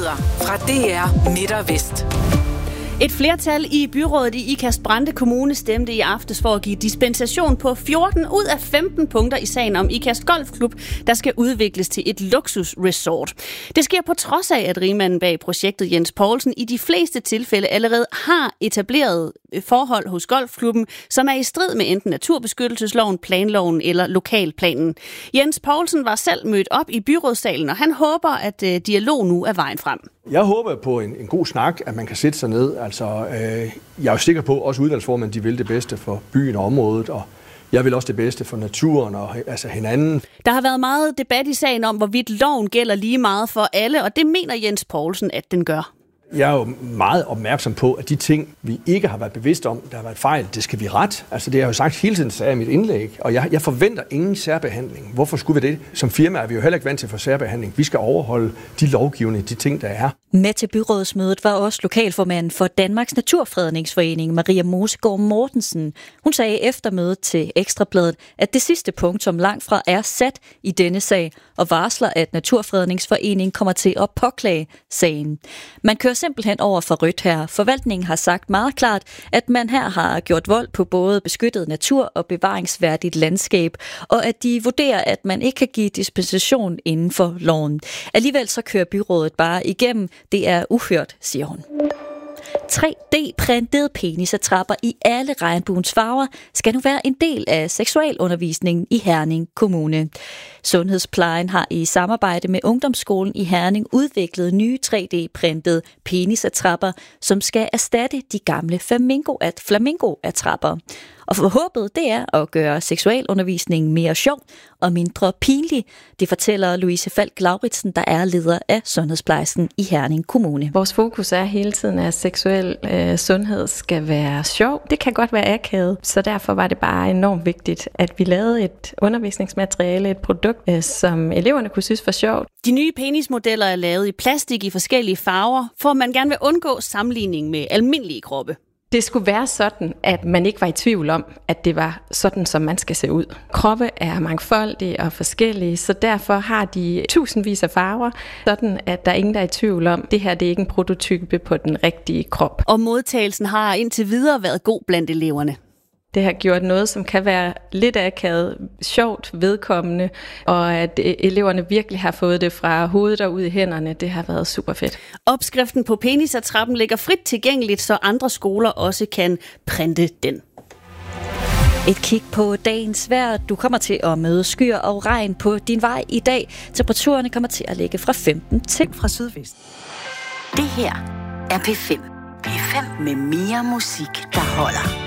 Nyheder fra DR Midt og Vest. Et flertal i byrådet i Ikast-Brande Kommune stemte i aftes for at give dispensation på 14 ud af 15 punkter i sagen om Ikast Golfklub, der skal udvikles til et luksusresort. Det sker på trods af, at rigmanden bag projektet Jens Poulsen i de fleste tilfælde allerede har etableret forhold hos golfklubben, som er i strid med enten naturbeskyttelsesloven, planloven eller lokalplanen. Jens Poulsen var selv mødt op i byrådssalen, og han håber, at dialog nu er vejen frem. Jeg håber på en god snak, at man kan sætte sig ned. Altså, jeg er jo sikker på, at også udvalgsformænd, de vil det bedste for byen og området, og jeg vil også det bedste for naturen og altså hinanden. Der har været meget debat i sagen om, hvorvidt loven gælder lige meget for alle, og det mener Jens Poulsen, at den gør. Jeg er jo meget opmærksom på, at de ting, vi ikke har været bevidste om, der har været fejl, det skal vi rette. Altså det har jeg jo sagt hele tiden, sagde jeg i mit indlæg, og jeg forventer ingen særbehandling. Hvorfor skulle vi det? Som firma er vi jo heller ikke vant til for særbehandling. Vi skal overholde de lovgivende, de ting, der er. Med til byrådsmødet var også lokalformanden for Danmarks Naturfredningsforening, Maria Mosegaard Mortensen. Hun sagde efter mødet til Ekstrabladet, at det sidste punkt, som langt fra er sat i denne sag, og varsler, at Naturfredningsforeningen kommer til at påklage sagen. Man kører simpelthen over for rødt her. Forvaltningen har sagt meget klart, at man her har gjort vold på både beskyttet natur og bevaringsværdigt landskab, og at de vurderer, at man ikke kan give dispensation inden for loven. Alligevel så kører byrådet bare igennem. Det er uhørt, siger hun. 3D-printede penisattrapper i alle regnbuens farver skal nu være en del af seksualundervisningen i Herning Kommune. Sundhedsplejen har i samarbejde med Ungdomsskolen i Herning udviklet nye 3D-printede penisattrapper, som skal erstatte de gamle flamingo-attrapper. Og forhåbet det er at gøre seksualundervisningen mere sjov og mindre pinlig. Det fortæller Louise Falk Lauritsen, der er leder af Sundhedsplejen i Herning Kommune. Vores fokus er hele tiden, at seksuel sundhed skal være sjov. Det kan godt være akavet, så derfor var det bare enormt vigtigt, at vi lavede et undervisningsmateriale, et produkt, som eleverne kunne synes var sjovt. De nye penismodeller er lavet i plastik i forskellige farver, for man gerne vil undgå sammenligning med almindelige kroppe. Det skulle være sådan, at man ikke var i tvivl om, at det var sådan, som man skal se ud. Kroppe er mangfoldige og forskellige, så derfor har de tusindvis af farver, sådan at der er ingen, der er i tvivl om, det her det er ikke en prototype på den rigtige krop. Og modtagelsen har indtil videre været god blandt eleverne. Det har gjort noget, som kan være lidt akavet, sjovt, vedkommende, og at eleverne virkelig har fået det fra hovedet og ud i hænderne. Det har været super fedt. Opskriften på penisattrappen ligger frit tilgængeligt, så andre skoler også kan printe den. Et kig på dagens vejr. Du kommer til at møde skyer og regn på din vej i dag. Temperaturerne kommer til at ligge fra 15 til fra sydvest. Det her er P5. P5 med mere musik, der holder.